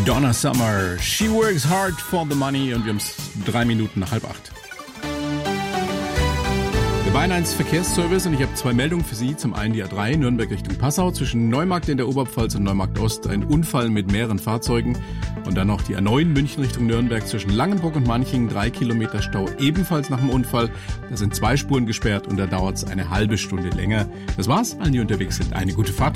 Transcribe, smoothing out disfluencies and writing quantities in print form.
Donna Summer, she works hard for the money und wir haben es 3 Minuten nach 7:30. Der Bayern 1 Verkehrsservice und ich habe 2 Meldungen für Sie. Zum einen die A3 Nürnberg Richtung Passau zwischen Neumarkt in der Oberpfalz und Neumarkt Ost ein Unfall mit mehreren Fahrzeugen und dann noch die A9 München Richtung Nürnberg zwischen Langenburg und Manching 3 Kilometer Stau ebenfalls nach dem Unfall. Da sind 2 Spuren gesperrt und da dauert es eine halbe Stunde länger. Das war's, allen die unterwegs sind. Eine gute Fahrt.